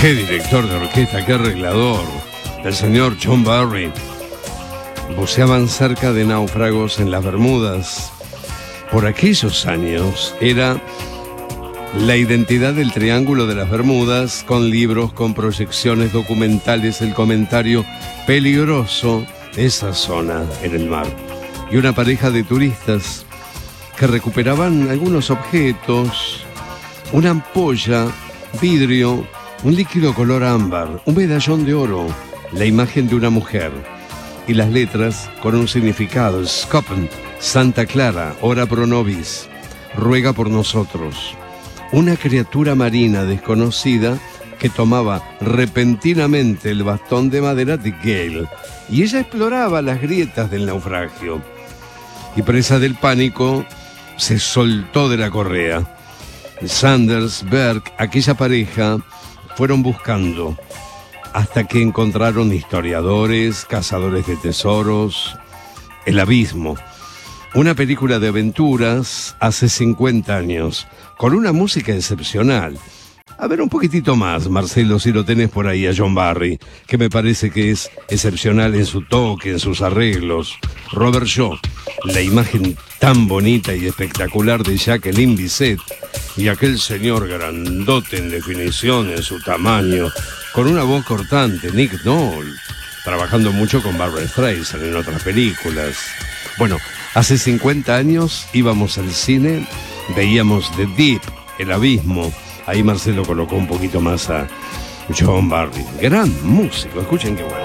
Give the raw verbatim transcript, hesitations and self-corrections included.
Qué director de orquesta, qué arreglador. El señor John Barry. Buceaban cerca de náufragos en las Bermudas. Por aquellos años era la identidad del Triángulo de las Bermudas, con libros, con proyecciones documentales, el comentario peligroso de esa zona en el mar. Y una pareja de turistas que recuperaban algunos objetos, una ampolla, vidrio, un líquido color ámbar, un medallón de oro, la imagen de una mujer y las letras con un significado: Scopen, Santa Clara, ora pro nobis, ruega por nosotros. Una criatura marina desconocida que tomaba repentinamente el bastón de madera de Gale, y ella exploraba las grietas del naufragio. Y presa del pánico, se soltó de la correa. Sanders, Burke, aquella pareja, fueron buscando hasta que encontraron historiadores, cazadores de tesoros, el abismo. Una película de aventuras hace cincuenta años, con una música excepcional. A ver, un poquitito más, Marcelo, si lo tenés por ahí, a John Barry, que me parece que es excepcional en su toque, en sus arreglos. Robert Shaw, la imagen tan bonita y espectacular de Jacqueline Bisset, y aquel señor grandote en definición, en su tamaño, con una voz cortante, Nick Nolte, trabajando mucho con Barbra Streisand en otras películas. Bueno, hace cincuenta años íbamos al cine, veíamos The Deep, El Abismo. Ahí Marcelo colocó un poquito más a John Barry. Gran músico, escuchen qué bueno.